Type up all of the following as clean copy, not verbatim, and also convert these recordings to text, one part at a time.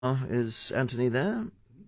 Is Anthony there?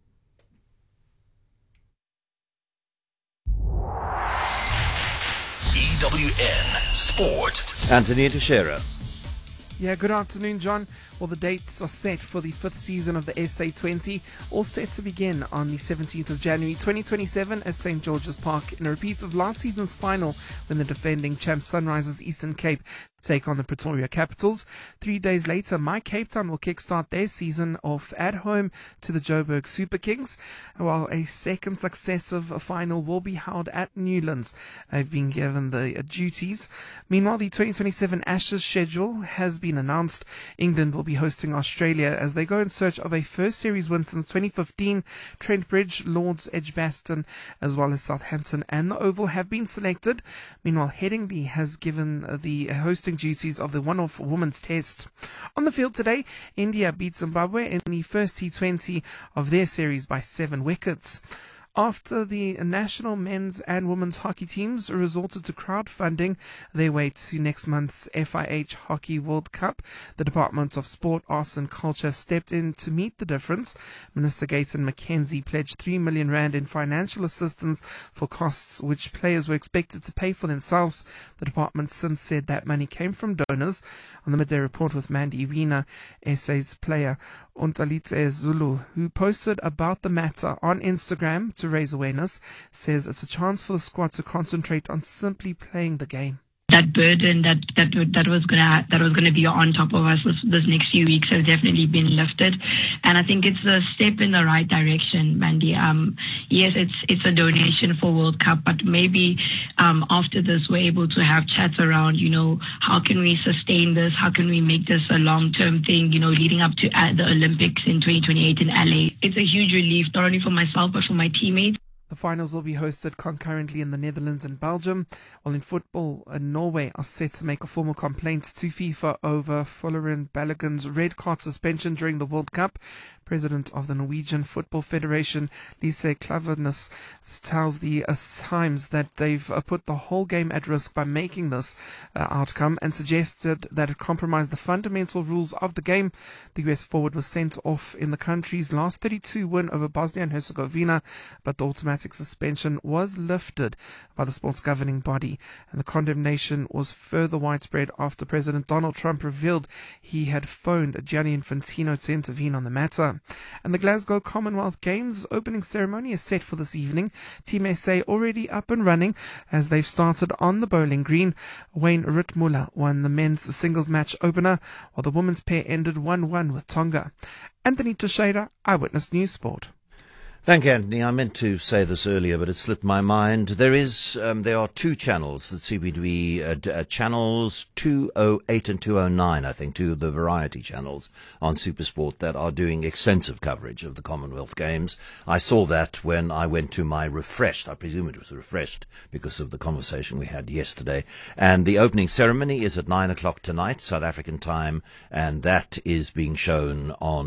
EWN Sport. Anthony Teixeira. Yeah, good afternoon, John. Well, the dates are set for the fifth season of the SA20, all set to begin on the 17th of January 2027 at St. George's Park in a repeat of last season's final when the defending champs Sunrisers Eastern Cape take on the Pretoria Capitals. 3 days later, My Cape Town will kickstart their season off at home to the Joburg Super Kings, while a second successive final will be held at Newlands. They've been given the duties. Meanwhile, the 2027 Ashes schedule has been announced. England will be hosting Australia as they go in search of a first series win since 2015. Trent Bridge, Lords, Edgbaston, as well as Southampton and the Oval have been selected. Meanwhile, Headingley has given the hosting duties of the one-off women's test. On the field today, India beat Zimbabwe in the first T20 of their series by 7 wickets. After the national men's and women's hockey teams resorted to crowdfunding their way to next month's FIH Hockey World Cup, the Department of Sport, Arts and Culture stepped in to meet the difference. Minister Gayton McKenzie pledged R3 million in financial assistance for costs which players were expected to pay for themselves. The department since said that money came from donors. On the midday report with Mandy Wiener, SA's player Untalite Zulu, who posted about the matter on Instagram to raise awareness, says it's a chance for the squad to concentrate on simply playing the game. That burden that was gonna be on top of us this next few weeks has definitely been lifted, and I think it's a step in the right direction, Mandy. Yes, it's a donation for World Cup, but maybe after this we're able to have chats around, how can we sustain this? How can we make this a long-term thing? Leading up to the Olympics in 2028 in LA. It's a huge relief not only for myself but for my teammates. The finals will be hosted concurrently in the Netherlands and Belgium, while in football, Norway are set to make a formal complaint to FIFA over Florian Balogun's red card suspension during the World Cup. President of the Norwegian Football Federation, Lise Klaveness, tells the Times that they've put the whole game at risk by making this outcome and suggested that it compromised the fundamental rules of the game. The US forward was sent off in the country's last 32 win over Bosnia and Herzegovina, but the automatic suspension was lifted by the sport's governing body, and the condemnation was further widespread after President Donald Trump revealed he had phoned Gianni Infantino to intervene on the matter. And the Glasgow Commonwealth Games opening ceremony is set for this evening. Team SA already up and running as they've started on the bowling green. Wayne Ritmuller won the men's singles match opener, while the women's pair ended 1-1 with Tonga. Anthony Teixeira, Eyewitness News Sport. Thank you, Anthony. I meant to say this earlier, but it slipped my mind. There are 2 channels that seem to be channels 208 and 209, I think, 2 of the variety channels on SuperSport that are doing extensive coverage of the Commonwealth Games. I saw that when I went to my refreshed, I presume it was refreshed because of the conversation we had yesterday. And the opening ceremony is at 9 o'clock tonight, South African time, and that is being shown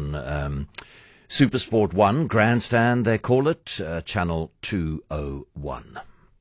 on SuperSport 1, Grandstand, they call it, Channel 201.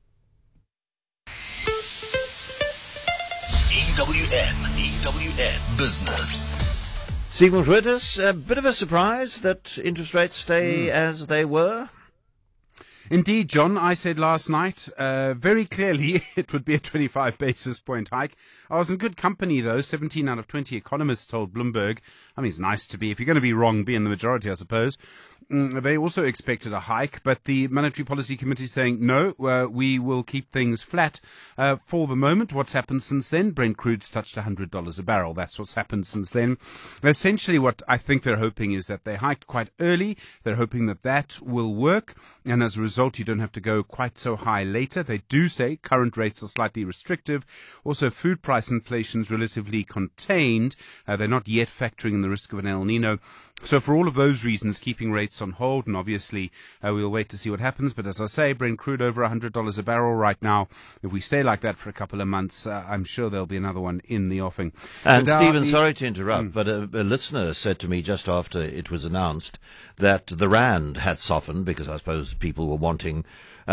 EWN Business. Sigmund Reuters, a bit of a surprise that interest rates stay as they were. Indeed, John, I said last night, very clearly it would be a 25 basis point hike. I was in good company, though. 17 out of 20 economists told Bloomberg. I mean, it's nice to be, if you're going to be wrong, be in the majority, I suppose. They also expected a hike, but the Monetary Policy Committee is saying, no, we will keep things flat for the moment. What's happened since then? Brent crude's touched $100 a barrel. That's what's happened since then. Essentially, what I think they're hoping is that they hiked quite early. They're hoping that that will work, and as a result, you don't have to go quite so high later. They do say current rates are slightly restrictive. Also, food price inflation is relatively contained. They're not yet factoring in the risk of an El Nino. So for all of those reasons, keeping rates rates on hold, and obviously we'll wait to see what happens. But as I say, Brent crude over $100 a barrel right now. If we stay like that for a couple of months, I'm sure there'll be another one in the offing. And Stephen, sorry to interrupt, but a listener said to me just after it was announced that the rand had softened because I suppose people were wanting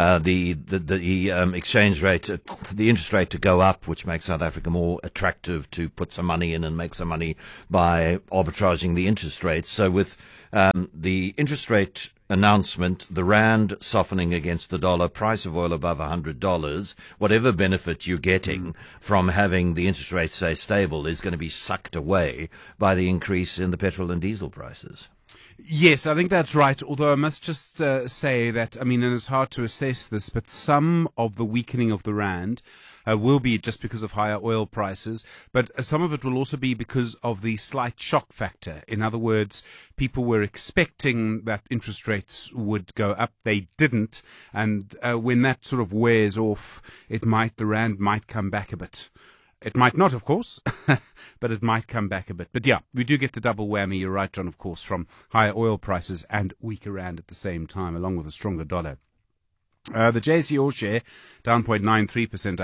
the exchange rate, the interest rate to go up, which makes South Africa more attractive to put some money in and make some money by arbitraging the interest rates. So with the interest rate announcement, the rand softening against the dollar, price of oil above $100, whatever benefit you're getting from having the interest rate stay stable is going to be sucked away by the increase in the petrol and diesel prices. Yes, I think that's right. Although I must just say that, I mean, and it's hard to assess this, but some of the weakening of the rand will be just because of higher oil prices, but some of it will also be because of the slight shock factor. In other words, people were expecting that interest rates would go up. They didn't. And when that sort of wears off, the rand might come back a bit. It might not, of course, but it might come back a bit. But yeah, we do get the double whammy, you're right, John, of course, from higher oil prices and weaker rand at the same time, along with a stronger dollar. The JSE All Share down 0.93%,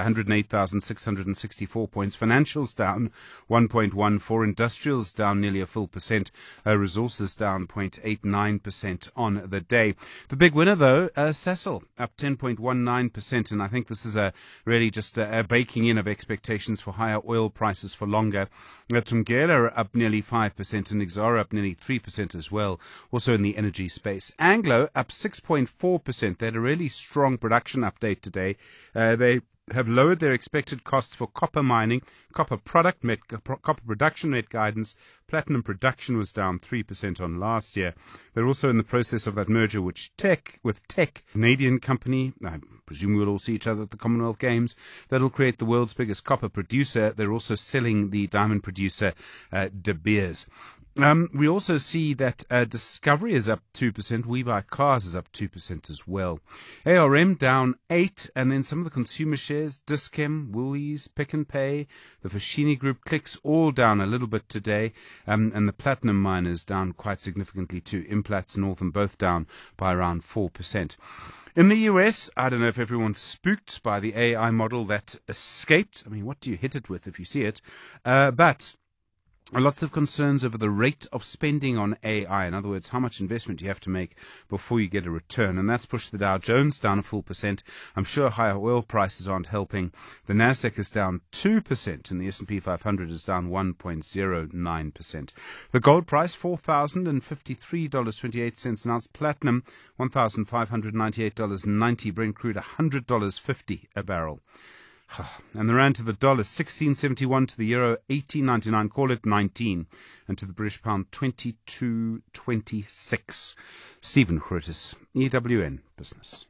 108,664 points. Financials down 1.14%. Industrials down nearly a full percent. Resources down 0.89% on the day. The big winner, though, Sasol up 10.19%, and I think this is really just a baking in of expectations for higher oil prices for longer. Thungela up nearly 5% and Exxaro up nearly 3% as well, also in the energy space. Anglo up 6.4%. They had a really strong production update today. They have lowered their expected costs for copper mining. Copper production met guidance. Platinum production was down 3% on last year. They're also in the process of that merger with Teck, Canadian company. I presume we'll all see each other at the Commonwealth Games. That'll create the world's biggest copper producer. They're also selling the diamond producer De Beers. We also see that Discovery is up 2%. We Buy Cars is up 2% as well. ARM down 8%, and then some of the consumer shares, Dis-Chem, Woolies, Pick n Pay, the Foschini Group, Clicks, all down a little bit today, and the platinum miners down quite significantly too. Implats, Northam both down by around 4%. In the US, I don't know if everyone's spooked by the AI model that escaped. I mean, what do you hit it with if you see it? But lots of concerns over the rate of spending on AI. In other words, how much investment you have to make before you get a return. And that's pushed the Dow Jones down a full percent. I'm sure higher oil prices aren't helping. The Nasdaq is down 2% and the S&P 500 is down 1.09%. The gold price, $4,053.28 an ounce. Platinum, $1,598.90. Brent crude, $100.50 a barrel. And the rand to the dollar, 16.71, to the euro, 18.99, call it 19, and to the British pound, 22.26. Stephen Grootes, EWN Business.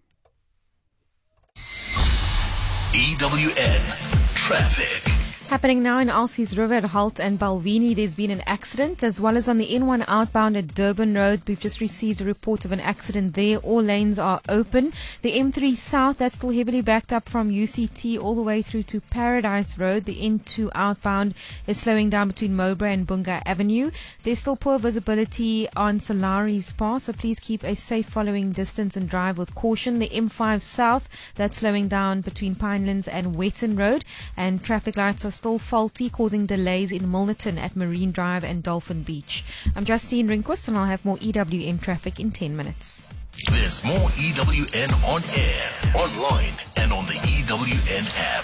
EWN Traffic. Happening now in Alsies River at Halt and Balvenie, there's been an accident, as well as on the N1 outbound at Durban Road. We've just received a report of an accident there. All lanes are open. The M3 South, that's still heavily backed up from UCT all the way through to Paradise Road. The N2 outbound is slowing down between Mowbray and Bunga Avenue. There's still poor visibility on Salaris Pass, so please keep a safe following distance and drive with caution. The M5 South, that's slowing down between Pinelands and Wetton Road, and traffic lights are still faulty, causing delays in Milnerton at Marine Drive and Dolphin Beach. I'm Justine Rinquist, and I'll have more EWN traffic in 10 minutes. There's more EWN on air, online, and on the EWN app.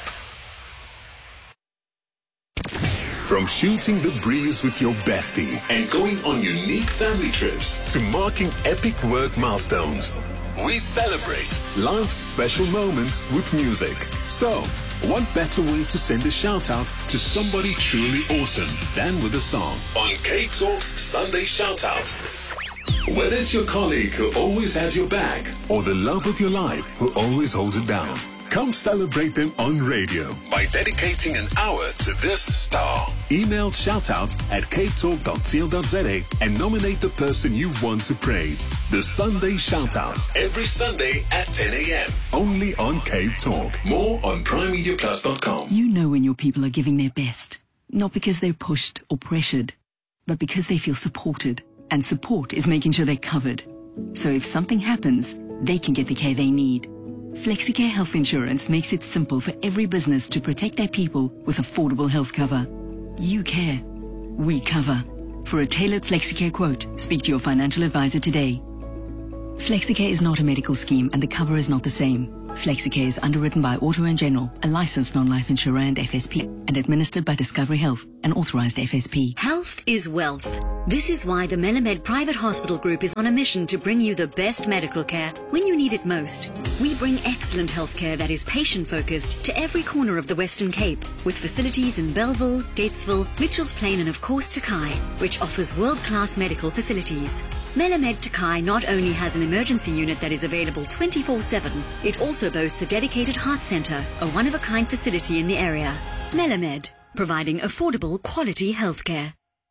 From shooting the breeze with your bestie and going on unique family trips to marking epic work milestones, we celebrate life's special moments with music. So, what better way to send a shout out to somebody truly awesome than with a song? On Cape Talk's Sunday Shout Out. Whether it's your colleague who always has your back or the love of your life who always holds it down, come celebrate them on radio by dedicating an hour to this star. Email shoutout@capetalk.co.za and nominate the person you want to praise. The Sunday Shoutout, every Sunday at 10 a.m. Only on Cape Talk. More on primemediaplus.com. You know when your people are giving their best, not because they're pushed or pressured, but because they feel supported. And support is making sure they're covered. So if something happens, they can get the care they need. Flexicare Health Insurance makes it simple for every business to protect their people with affordable health cover. You care. We cover. For a tailored Flexicare quote, speak to your financial advisor today. Flexicare is not a medical scheme and the cover is not the same. Flexicare is underwritten by Auto & General, a licensed non-life insurer and FSP, and administered by Discovery Health, an authorized FSP. Health is wealth. This is why the Melamed Private Hospital Group is on a mission to bring you the best medical care when you need it most. We bring excellent healthcare that is patient-focused to every corner of the Western Cape, with facilities in Belleville, Gatesville, Mitchells Plain and of course Takai, which offers world-class medical facilities. Melamed Takai not only has an emergency unit that is available 24/7, it also boasts a dedicated heart center, a one-of-a-kind facility in the area. Melamed, providing affordable quality healthcare.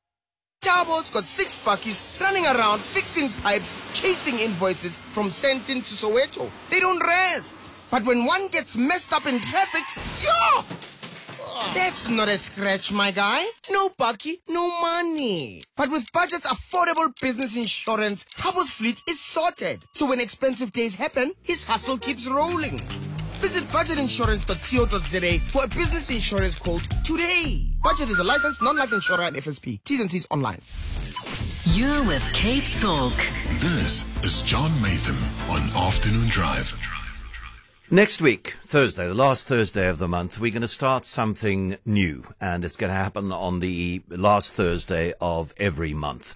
Tabo's got 6 buckies running around fixing pipes, chasing invoices from Sentin to Soweto. They don't rest. But when one gets messed up in traffic, yo! That's not a scratch, my guy. No bucky, no money. But with Budget's affordable business insurance, Tabo's fleet is sorted. So when expensive days happen, his hustle keeps rolling. Visit budgetinsurance.co.za for a business insurance quote today. Budget is a licensed non-life insurer and FSP. T's and C's online. You're with Cape Talk. This is John Matham on Afternoon Drive. Next week, Thursday, the last Thursday of the month, we're going to start something new, and it's going to happen on the last Thursday of every month.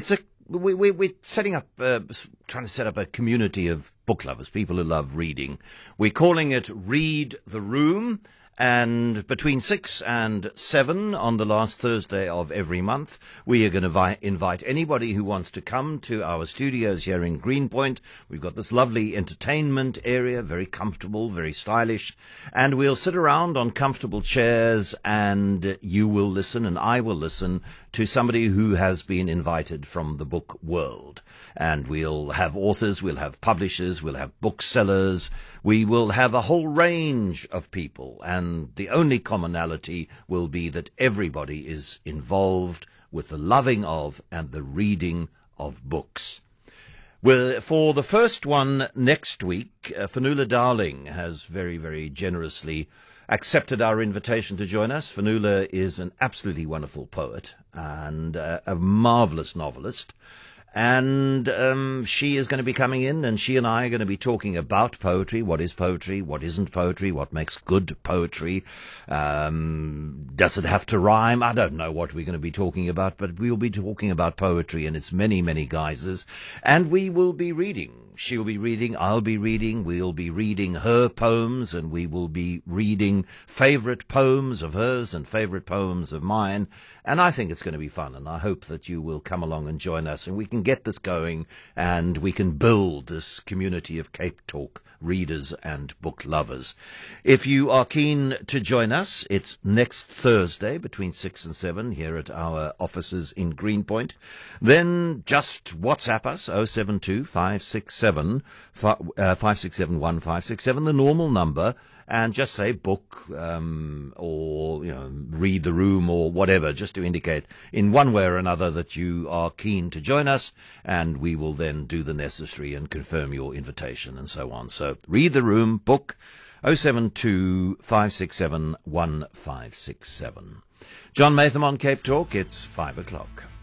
We're setting up, trying to set up a community of book lovers, people who love reading. We're calling it Read the Room, and between 6 and 7 on the last Thursday of every month, we are going to invite anybody who wants to come to our studios here in Greenpoint. We've got this lovely entertainment area, very comfortable, very stylish, and we'll sit around on comfortable chairs and you will listen and I will listen to somebody who has been invited from the book world. And we'll have authors, we'll have publishers, we'll have booksellers, we will have a whole range of people, and the only commonality will be that everybody is involved with the loving of and the reading of books. Well, for the first one next week, Fanula Darling has very, very generously accepted our invitation to join us. Fanula is an absolutely wonderful poet and a marvelous novelist. And she is going to be coming in, and she and I are going to be talking about poetry. What is poetry? What isn't poetry? What makes good poetry? Does it have to rhyme? I don't know what we're going to be talking about, but we'll be talking about poetry in its many, many guises. And we will be reading. She'll be reading, I'll be reading, we'll be reading her poems, and we will be reading favourite poems of hers and favourite poems of mine. And I think it's going to be fun, and I hope that you will come along and join us, and we can get this going, and we can build this community of Cape Talk readers and book lovers. If you are keen to join us, it's next Thursday between 6 and 7 here at our offices in Greenpoint. Then just WhatsApp us, 072 567 157, the normal number, and just say book or read the room or whatever, just to indicate in one way or another that you are keen to join us, and we will then do the necessary and confirm your invitation and so on. So read the room, book 072 567 1567. John Matham on Cape Talk. It's 5 o'clock.